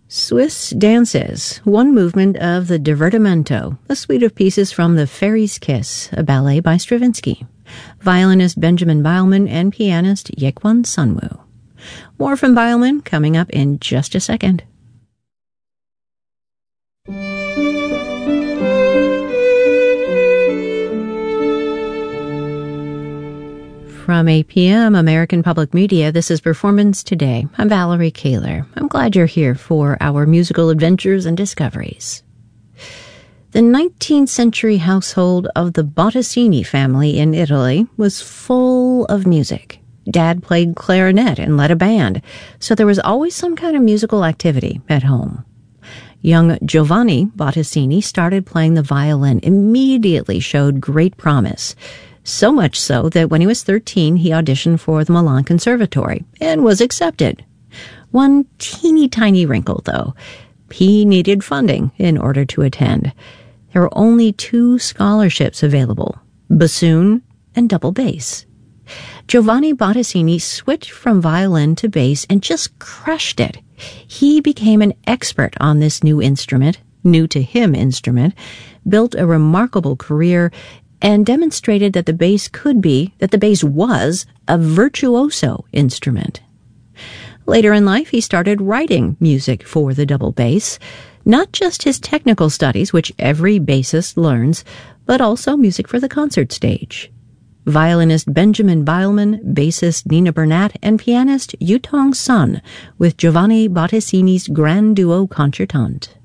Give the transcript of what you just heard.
Swiss Dances, one movement of the Divertimento, a suite of pieces from The Fairy's Kiss, a ballet by Stravinsky. Violinist Benjamin Beilman and pianist Yekwon Sunwoo. More from Beilman coming up in just a second. From APM, American Public Media, this is Performance Today. I'm Valerie Kaler. I'm glad you're here for our musical adventures and discoveries. The 19th century household of the Bottesini family in Italy was full of music. Dad played clarinet and led a band, so there was always some kind of musical activity at home. Young Giovanni Bottesini started playing the violin, immediately showed great promise. So much so that when he was 13, he auditioned for the Milan Conservatory and was accepted. One teeny tiny wrinkle, though. He needed funding in order to attend. There were only 2 scholarships available, bassoon and double bass. Giovanni Bottesini switched from violin to bass and just crushed it. He became an expert on this new to him instrument, built a remarkable career, and demonstrated that the bass was a virtuoso instrument. Later in life, he started writing music for the double bass, not just his technical studies, which every bassist learns, but also music for the concert stage. Violinist Benjamin Beilman, bassist Nina Bernat, and pianist Yutong Sun with Giovanni Bottesini's Grand Duo Concertante.